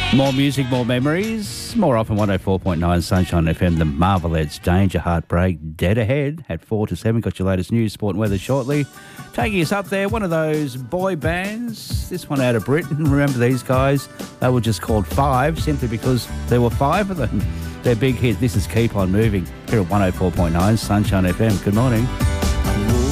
More music, more memories. More often 104.9 Sunshine FM, the Marvelettes, Danger, Heartbreak, Dead Ahead at 4 to 7. Got your latest news, sport and weather shortly. Taking us up there, one of those boy bands, this one out of Britain. Remember these guys? They were just called Five simply because there were five of them. Their big hit, this is Keep On Moving, here at 104.9 Sunshine FM. Good morning.